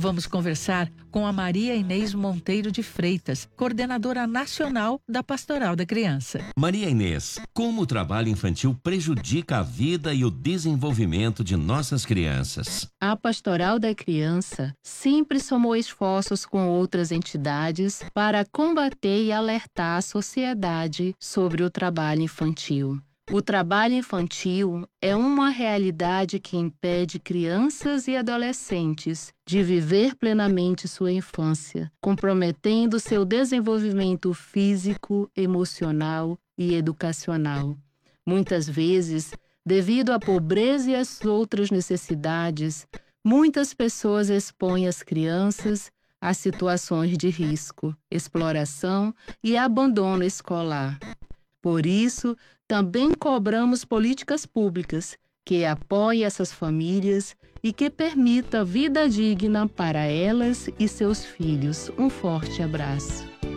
Vamos conversar com a Maria Inês Monteiro de Freitas, coordenadora nacional da Pastoral da Criança. Maria Inês, como o trabalho infantil prejudica a vida e o desenvolvimento de nossas crianças? A Pastoral da Criança sempre somou esforços com outras entidades para combater e alertar a sociedade sobre o trabalho infantil. O trabalho infantil é uma realidade que impede crianças e adolescentes de viver plenamente sua infância, comprometendo seu desenvolvimento físico, emocional e educacional. Muitas vezes, devido à pobreza e às outras necessidades, muitas pessoas expõem as crianças a situações de risco, exploração e abandono escolar. Por isso, também cobramos políticas públicas que apoiem essas famílias e que permitam vida digna para elas e seus filhos. Um forte abraço.